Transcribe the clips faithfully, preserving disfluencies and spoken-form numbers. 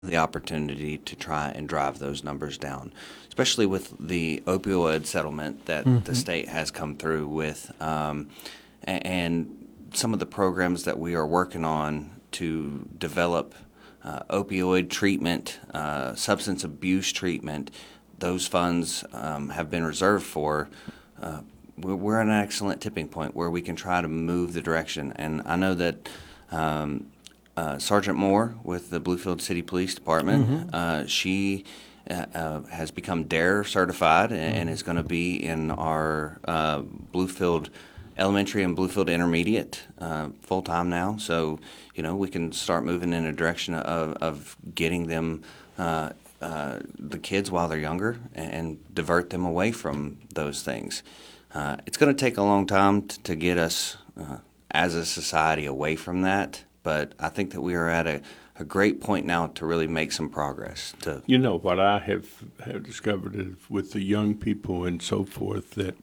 the opportunity to try and drive those numbers down, especially with the opioid settlement that the state has come through with, um, a- and some of the programs that we are working on to develop uh, opioid treatment, uh, substance abuse treatment. Those funds um, have been reserved for. Uh, we're, we're at an excellent tipping point where we can try to move the direction, and I know that. Um, uh, Sergeant Moore with the Bluefield City Police Department. Uh, she uh, uh, has become DARE certified and, and is going to be in our uh, Bluefield Elementary and Bluefield Intermediate uh, full time now. So, you know, we can start moving in a direction of, of getting them. Uh, uh, the kids while they're younger and divert them away from those things. Uh, it's going to take a long time t- to get us uh, as a society away from that, but I think that we are at a, a great point now to really make some progress. To You know, what I have, have discovered is with the young people and so forth that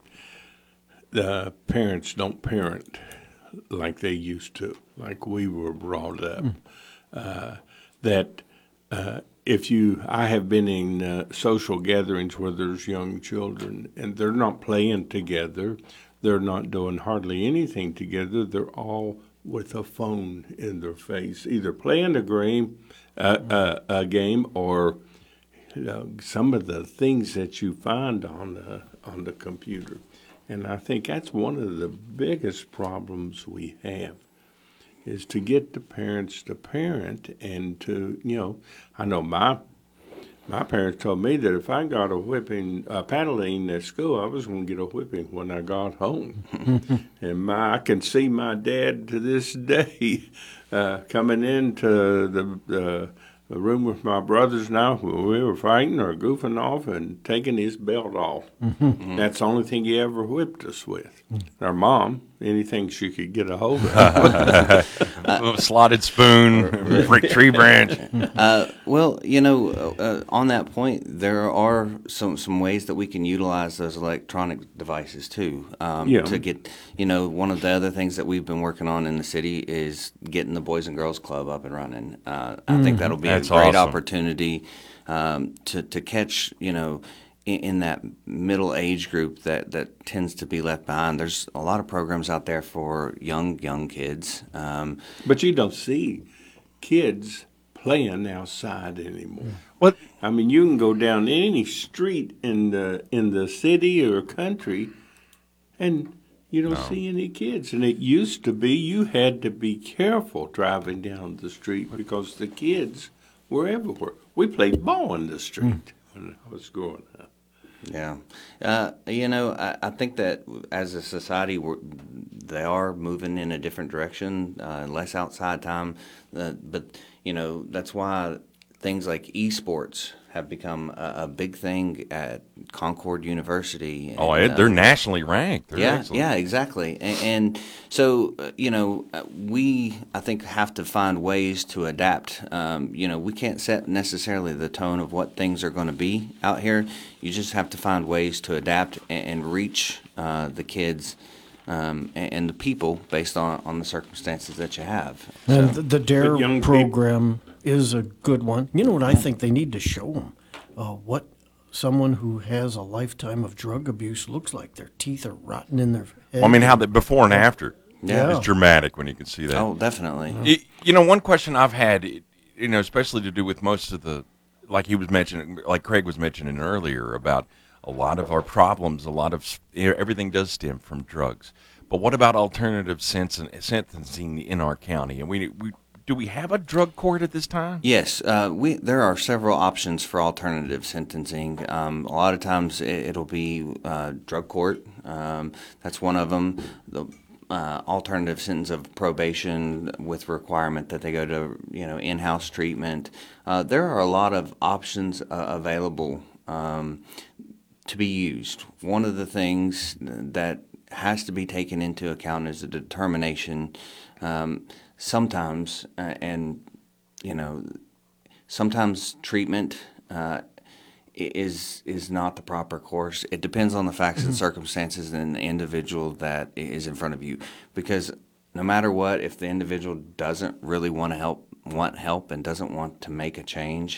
the parents don't parent like they used to, like we were brought up. Uh, that uh, if you, I have been in uh, social gatherings where there's young children and they're not playing together, they're not doing hardly anything together. They're all with a phone in their face, either playing a game, uh, uh, a game, or you know, some of the things that you find on the on the computer. And I think that's one of the biggest problems we have is to get the parents to parent and to, you know, I know my my parents told me that if I got a whipping, a paddling at school, I was going to get a whipping when I got home. And my, I can see my dad to this day uh, coming into the, the the room with my brothers now when we were fighting or goofing off and taking his belt off. Mm-hmm. That's the only thing he ever whipped us with. Our mom, anything she could get a hold of. A little slotted spoon, brick tree branch. Uh, well, you know, uh, on that point, there are some, some ways that we can utilize those electronic devices too. Um, Yeah. To get, you know, one of the other things that we've been working on in the city is getting the Boys and Girls Club up and running. Uh, I think that'll be That's a great awesome. opportunity um, to to catch, you know, in, in that middle age group that, that tends to be left behind. There's a lot of programs out there for young young kids. Um, But you don't see kids playing outside anymore. What? I mean, you can go down any street in the in the city or country, and you don't see any kids. And it used to be you had to be careful driving down the street because the kids were everywhere. We played ball in the street when I was growing up. Yeah. Uh, you know, I, I think that as a society, we're, they are moving in a different direction, uh, less outside time. Uh, but, you know, that's why things like esports have become a, a big thing at Concord University. Oh, and, it, they're uh, nationally ranked. They're yeah, excellent. yeah, exactly. And, and so, uh, you know, uh, we, I think, have to find ways to adapt. Um, you know, we can't set necessarily the tone of what things are going to be out here. You just have to find ways to adapt and, and reach uh, the kids um, and, and the people based on, on the circumstances that you have. And So- the, the DARE But young program is a good one. You know what I think they need to show them? Uh, what someone who has a lifetime of drug abuse looks like. Their teeth are rotten in their head. Well, I mean, how the before and after Yeah. is dramatic when you can see that. Oh, definitely. Y- You know, one question I've had, you know, especially to do with most of the, like he was mentioning, like Craig was mentioning earlier about a lot of our problems, a lot of everything does stem from drugs. But what about alternative sen- sentencing in our county? And we, we do we have a drug court at this time? Yes, uh, we there are several options for alternative sentencing. Um, a lot of times it, it'll be uh, drug court. Um, that's one of them. The uh, alternative sentence of probation with requirement that they go to you know in-house treatment. Uh, there are a lot of options uh, available um, to be used. One of the things that has to be taken into account is the determination. Um, sometimes, uh, and you know, sometimes treatment uh, i- is is not the proper course. It depends on the facts and circumstances and the individual that i- is in front of you. Because no matter what, if the individual doesn't really want to help, want help and doesn't want to make a change,